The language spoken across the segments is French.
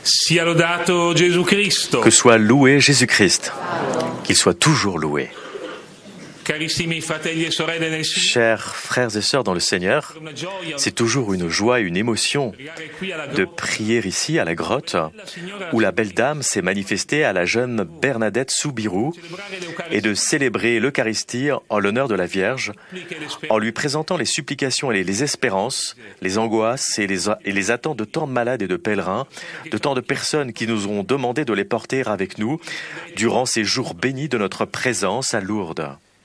Sia lodato Gesù Cristo. Que soit loué Jésus-Christ. Qu'il soit toujours loué. Carissimi fratelli e sorelle nel Signore. Chers frères et sœurs dans le Seigneur, c'est toujours une joie, une émotion de prier ici à la grotte où la belle dame s'est manifestée à la jeune Bernadette Soubirous et de célébrer l'Eucharistie en l'honneur de la Vierge en lui présentant les supplications et les espérances, les angoisses et les attentes de tant de malades et de pèlerins, de tant de personnes qui nous ont demandé de les porter avec nous durant ces jours bénis de notre présence à Lourdes.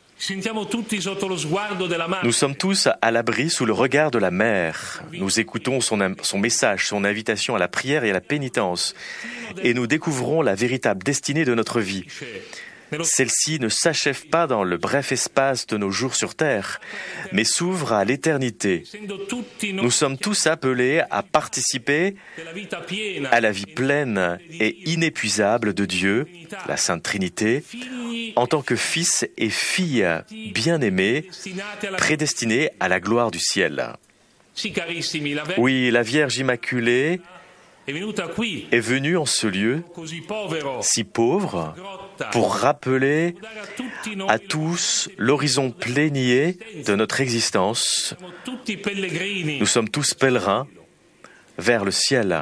Nous sommes tous à l'abri sous le regard de la Mère. Nous écoutons son message, son invitation à la prière et à la pénitence, et nous découvrons la véritable destinée de notre vie. Celle-ci ne s'achève pas dans le bref espace de nos jours sur terre, mais s'ouvre à l'éternité. Nous sommes tous appelés à participer à la vie pleine et inépuisable de Dieu, la Sainte Trinité, en tant que fils et filles bien-aimés, prédestinés à la gloire du ciel. Oui, la Vierge Immaculée est venue en ce lieu si pauvre pour rappeler à tous l'horizon plénier de notre existence. Nous sommes tous pèlerins vers le ciel.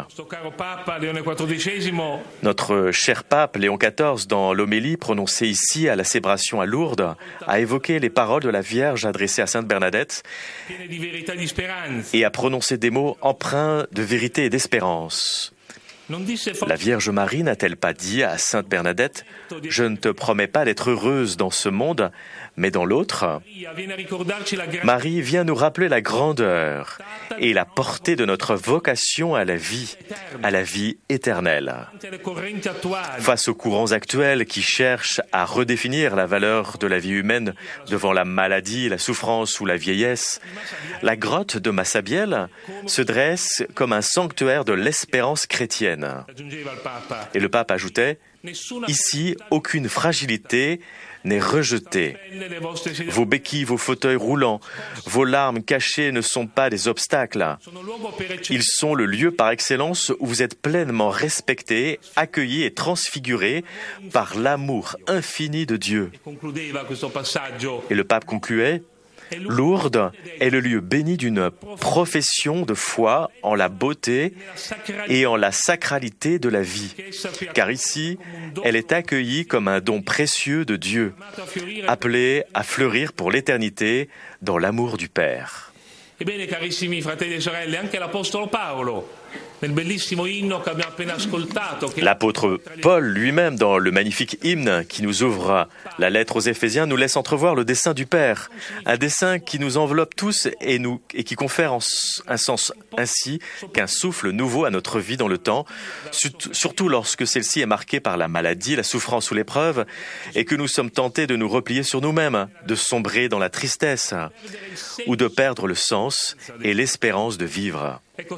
Notre cher pape Léon XIV, dans l'homélie prononcée ici à la célébration à Lourdes, a évoqué les paroles de la Vierge adressées à Sainte Bernadette et a prononcé des mots empreints de vérité et d'espérance. La Vierge Marie n'a-t-elle pas dit à Sainte Bernadette « Je ne te promets pas d'être heureuse dans ce monde, mais dans l'autre » Marie vient nous rappeler la grandeur et la portée de notre vocation à la vie éternelle. Face aux courants actuels qui cherchent à redéfinir la valeur de la vie humaine devant la maladie, la souffrance ou la vieillesse, la grotte de Massabielle se dresse comme un sanctuaire de l'espérance chrétienne. Et le pape ajoutait « Ici, aucune fragilité n'est rejetée. Vos béquilles, vos fauteuils roulants, vos larmes cachées ne sont pas des obstacles. Ils sont le lieu par excellence où vous êtes pleinement respectés, accueillis et transfigurés par l'amour infini de Dieu. » Et le pape concluait « Lourdes est le lieu béni d'une profession de foi en la beauté et en la sacralité de la vie, car ici, elle est accueillie comme un don précieux de Dieu, appelé à fleurir pour l'éternité dans l'amour du Père. » Ebbene, carissimi fratelli e sorelle, anche l'Apostolo Paolo, nel bellissimo inno che abbiamo appena ascoltato. L'apôtre Paul lui-même, dans le magnifique hymne qui nous ouvre la lettre aux Éphésiens, nous laisse entrevoir le dessein du Père, un dessein qui nous enveloppe tous et qui confère un sens ainsi qu'un souffle nouveau à notre vie dans le temps, surtout lorsque celle-ci est marquée par la maladie, la souffrance ou l'épreuve, et que nous sommes tentés de nous replier sur nous-mêmes, de sombrer dans la tristesse ou de perdre le sens et l'espérance de vivre.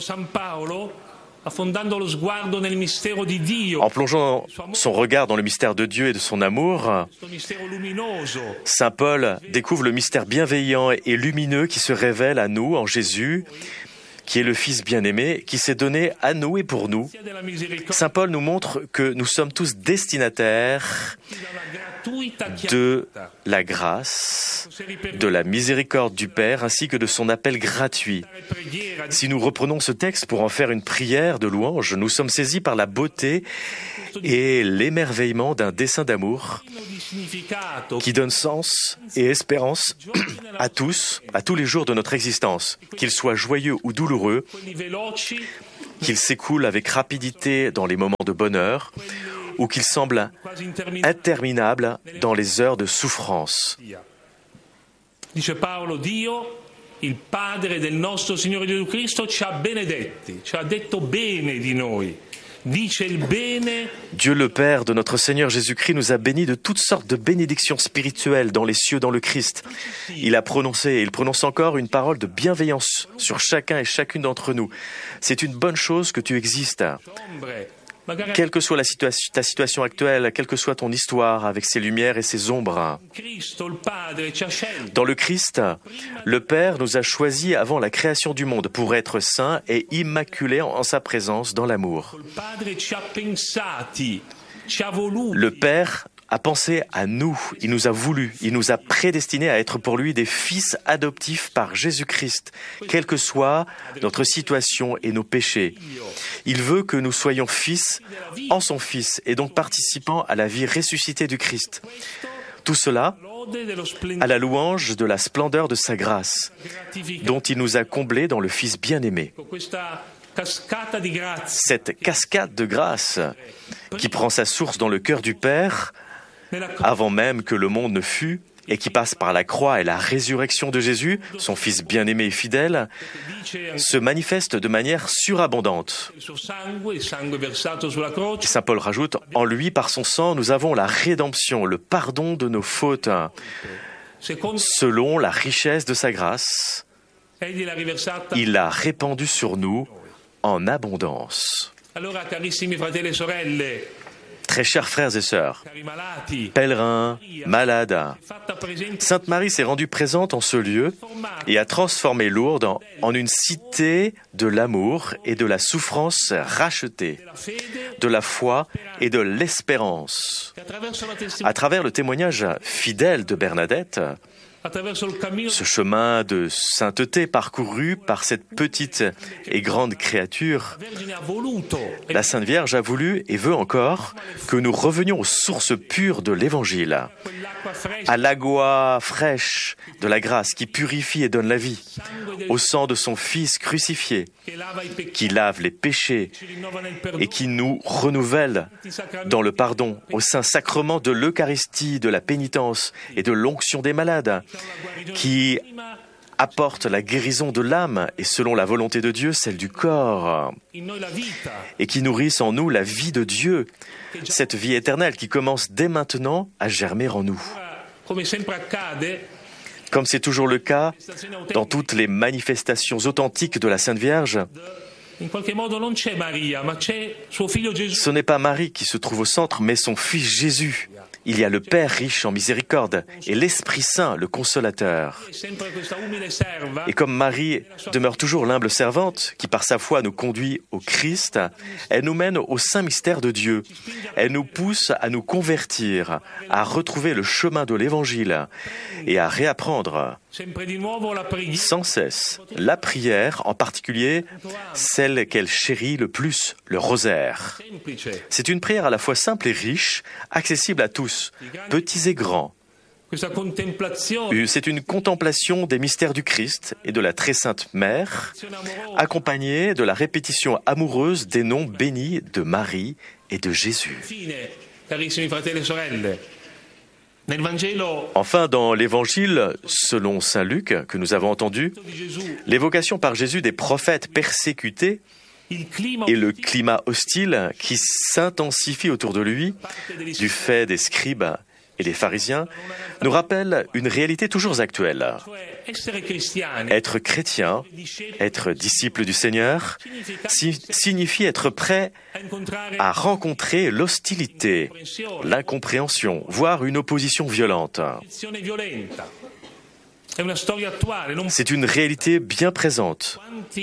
En plongeant son regard dans le mystère de Dieu et de son amour, Saint Paul découvre le mystère bienveillant et lumineux qui se révèle à nous en Jésus, qui est le Fils bien-aimé, qui s'est donné à nous et pour nous. Saint Paul nous montre que nous sommes tous destinataires de la grâce, de la miséricorde du Père, ainsi que de son appel gratuit. Si nous reprenons ce texte pour en faire une prière de louange, nous sommes saisis par la beauté et l'émerveillement d'un dessein d'amour qui donne sens et espérance à tous les jours de notre existence, qu'ils soient joyeux ou douloureux, qu'ils s'écoulent avec rapidité dans les moments de bonheur, ou qu'il semble interminable dans les heures de souffrance. Dice Paolo, Dio, il Padre del nostro Signore Gesù Cristo, ci ha benedetti, ci ha detto bene di noi. Dice il bene. Dieu le Père de notre Seigneur Jésus-Christ nous a bénis de toutes sortes de bénédictions spirituelles dans les cieux, dans le Christ. Il a prononcé et il prononce encore une parole de bienveillance sur chacun et chacune d'entre nous. C'est une bonne chose que tu existes. Quelle que soit ta situation actuelle, quelle que soit ton histoire avec ses lumières et ses ombres, dans le Christ, le Père nous a choisis avant la création du monde pour être saints et immaculés en sa présence dans l'amour. Le Père a pensé à nous, il nous a voulu, il nous a prédestinés à être pour lui des fils adoptifs par Jésus-Christ, quelle que soit notre situation et nos péchés. Il veut que nous soyons fils en son Fils et donc participants à la vie ressuscitée du Christ. Tout cela à la louange de la splendeur de sa grâce, dont il nous a comblés dans le Fils bien-aimé. Cette cascade de grâce qui prend sa source dans le cœur du Père, avant même que le monde ne fût, et qui passe par la croix et la résurrection de Jésus, son Fils bien-aimé et fidèle, se manifeste de manière surabondante. Et Saint Paul rajoute, « En lui, par son sang, nous avons la rédemption, le pardon de nos fautes, selon la richesse de sa grâce. Il l'a répandue sur nous en abondance. » Très chers frères et sœurs, pèlerins, malades, Sainte Marie s'est rendue présente en ce lieu et a transformé Lourdes en une cité de l'amour et de la souffrance rachetée, de la foi et de l'espérance. À travers le témoignage fidèle de Bernadette, ce chemin de sainteté parcouru par cette petite et grande créature, la Sainte Vierge a voulu et veut encore que nous revenions aux sources pures de l'Évangile, à l'agua fraîche de la grâce qui purifie et donne la vie, au sang de son Fils crucifié, qui lave les péchés et qui nous renouvelle dans le pardon, au saint sacrement de l'Eucharistie, de la pénitence et de l'onction des malades, qui apporte la guérison de l'âme et selon la volonté de Dieu, celle du corps, et qui nourrissent en nous la vie de Dieu, cette vie éternelle qui commence dès maintenant à germer en nous. Comme c'est toujours le cas dans toutes les manifestations authentiques de la Sainte Vierge, ce n'est pas Marie qui se trouve au centre, mais son Fils Jésus. Il y a le Père riche en miséricorde et l'Esprit Saint, le Consolateur. Et comme Marie demeure toujours l'humble servante qui par sa foi nous conduit au Christ, elle nous mène au saint mystère de Dieu. Elle nous pousse à nous convertir, à retrouver le chemin de l'Évangile et à réapprendre sans cesse la prière, en particulier celle qu'elle chérit le plus, le rosaire. C'est une prière à la fois simple et riche, accessible à tous, petits et grands. C'est une contemplation des mystères du Christ et de la très sainte Mère, accompagnée de la répétition amoureuse des noms bénis de Marie et de Jésus. Enfin, dans l'Évangile, selon saint Luc, que nous avons entendu, l'évocation par Jésus des prophètes persécutés et le climat hostile qui s'intensifie autour de lui, du fait des scribes et des pharisiens, nous rappelle une réalité toujours actuelle. Être chrétien, être disciple du Seigneur, signifie être prêt à rencontrer l'hostilité, l'incompréhension, voire une opposition violente. C'est une réalité bien présente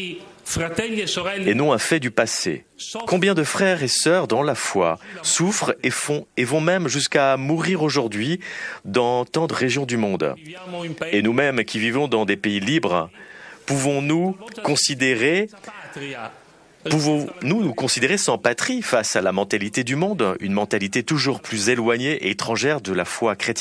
et non un fait du passé. Combien de frères et sœurs dans la foi souffrent et vont même jusqu'à mourir aujourd'hui dans tant de régions du monde. Et nous-mêmes qui vivons dans des pays libres, pouvons-nous nous considérer sans patrie face à la mentalité du monde, une mentalité toujours plus éloignée et étrangère de la foi chrétienne ?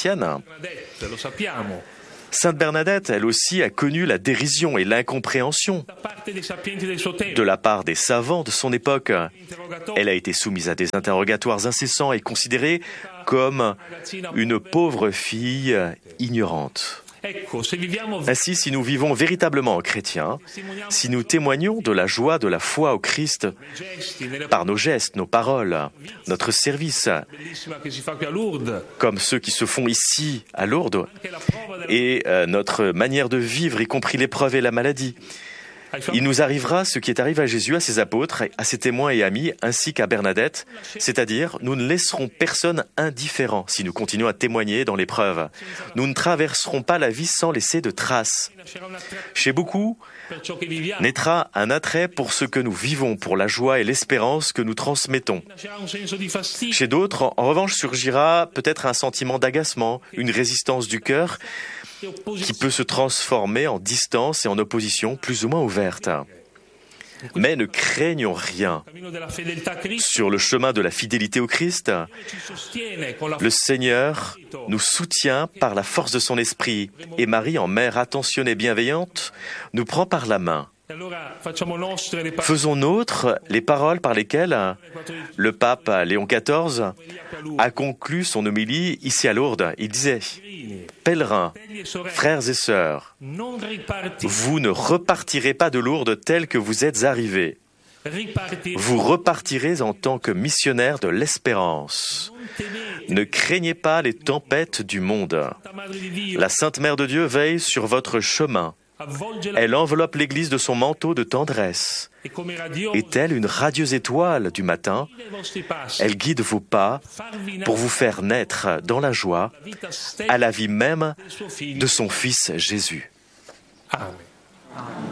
Sainte Bernadette, elle aussi, a connu la dérision et l'incompréhension de la part des savants de son époque. Elle a été soumise à des interrogatoires incessants et considérée comme une pauvre fille ignorante. Ainsi, si nous vivons véritablement chrétiens, si nous témoignons de la joie de la foi au Christ par nos gestes, nos paroles, notre service, comme ceux qui se font ici à Lourdes, et notre manière de vivre, y compris l'épreuve et la maladie, il nous arrivera ce qui est arrivé à Jésus, à ses apôtres, à ses témoins et amis, ainsi qu'à Bernadette, c'est-à-dire nous ne laisserons personne indifférent si nous continuons à témoigner dans l'épreuve. Nous ne traverserons pas la vie sans laisser de traces. Chez beaucoup, naîtra un attrait pour ce que nous vivons, pour la joie et l'espérance que nous transmettons. Chez d'autres, en revanche, surgira peut-être un sentiment d'agacement, une résistance du cœur qui peut se transformer en distance et en opposition plus ou moins ouverte. Mais ne craignons rien. Sur le chemin de la fidélité au Christ, le Seigneur nous soutient par la force de son esprit et Marie, en mère attentionnée et bienveillante, nous prend par la main. Faisons nôtres les paroles par lesquelles le pape Léon XIV a conclu son homélie ici à Lourdes. Il disait « Pèlerins, frères et sœurs, vous ne repartirez pas de Lourdes tel que vous êtes arrivés. Vous repartirez en tant que missionnaires de l'espérance. Ne craignez pas les tempêtes du monde. La Sainte Mère de Dieu veille sur votre chemin. Elle enveloppe l'Église de son manteau de tendresse. Et telle une radieuse étoile du matin, elle guide vos pas pour vous faire naître dans la joie à la vie même de son Fils Jésus. » Amen.